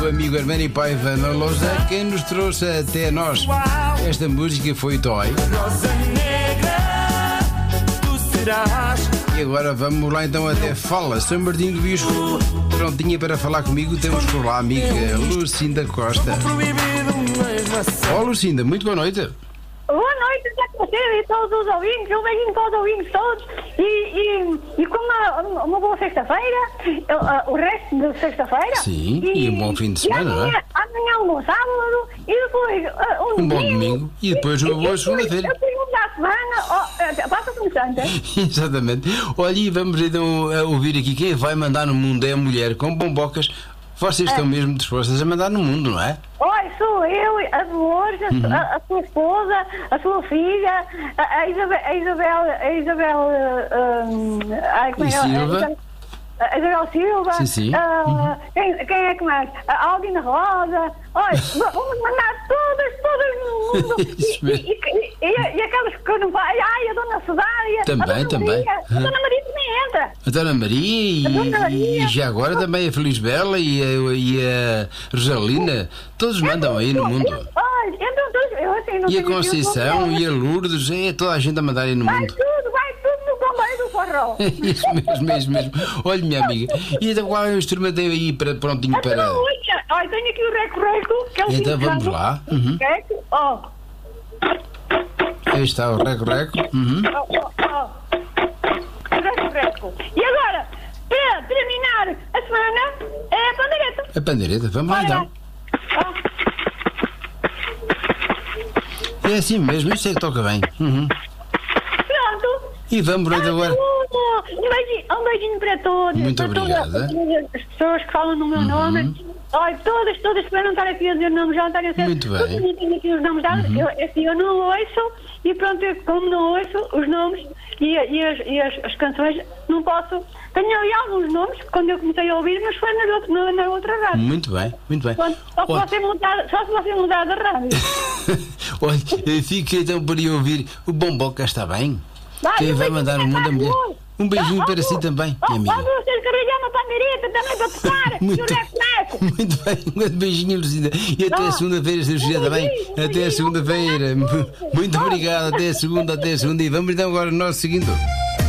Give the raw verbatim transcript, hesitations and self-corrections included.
O amigo Armani Paiva na Lousa, quem nos trouxe até nós esta música foi o Toy. Rosa negra, tu serás. E agora vamos lá então até Fala, São Martinho do Bispo. Prontinha para falar comigo, temos por lá a amiga Lucinda Costa. Olá Lucinda, muito boa noite. Boa noite, Zé Conselho e todos os ouvintes, um beijinho para os ouvintes todos e, e, e com uma, uma boa sexta-feira, o resto de sexta-feira. Sim, e, e um bom fim de semana, amanhã, não é? Amanhã um bom sábado e depois uh, um, Um bom domingo, domingo e depois uma boa segunda-feira. Depois um da semana, oh, passa como santa. Exatamente. Olha, e vamos então a ouvir aqui quem vai mandar no mundo é a mulher com bombocas. Vocês estão mesmo dispostas a mandar no mundo, não é? Olha, sou eu, a Dolores, Uhum. a, a sua esposa, a sua filha, a, a Isabel, a Isabel, a Isabel, um, ai, como é E que ela- Silva? a Isabel- a Isabel Silva, Sim, sim. ah, Uhum. quem, quem é que mais? A Aldina Rosa, olha, vamos mandar todas, todas no mundo. Isso e, mesmo. e, e, e, e aquelas que eu não vai, ai, a Dona Cesária, Também, a Dona também. Maria, a Uhum. Dona Maria também entra. A Dona Maria e, A Dona Maria. e já agora também a Feliz Bela e a, e a Rosalina, todos mandam aí no mundo. Olha, entram todos, eu assim, não E a tenho- eu Conceição não- e a Lourdes, é toda a gente a mandar aí no Vai mundo. tudo, vai tudo no comboio do forró. Isso mesmo, mesmo, mesmo. Olha, minha amiga, e então qual é o instrumento aí para, prontinho A para. tua unha. Olha, tenho aqui o reco-reco, que é o Então vamos cincado. lá. Uhum. Reco, ó, Aí está o reco-reco. Uhum. ó, ó, ó. Reco-reco. E agora, para terminar a semana, é a pandeireta. A pandeireta, vamos lá Olha então. lá. Ó, É assim mesmo, isso é que toca bem. Uhum. pronto. E vamos pronto agora. Um beijinho, um beijinho para todos. Muito para obrigada. Todas as pessoas que falam no meu nome. Olha, todas, todas que não estar aqui a dizer nomes, já estarem a ser. Muito bem. Todos eu tenho aqui os nomes dados. Eu, assim, eu não ouço, e pronto, eu, como não ouço os nomes e, e, as, e as, as canções, não posso. Tenho ali alguns nomes que quando eu comecei a ouvir, mas foi na, outra- na, na outra rádio. Muito bem, muito bem. Pronto, só, se Olha, você mudar, só se você mudar de rádio. olha, fica então para ir ouvir o Bomboca, está bem? Vai, Quem um vai beijinho mandar no para mundo a mulher? todos. Um beijinho Ó, para ó, si também, ó, minha amiga. Ó, vocês carregar uma pandeireta também para tocar. E o Muito, reco-reco. muito bem, um grande beijinho, Lucinda. E até a Ah, segunda-feira, se estiver bem. beijinho, um Até a beijinho. segunda-feira. Muito obrigado, até a segunda, até a segunda. E vamos então agora ao nosso seguinte.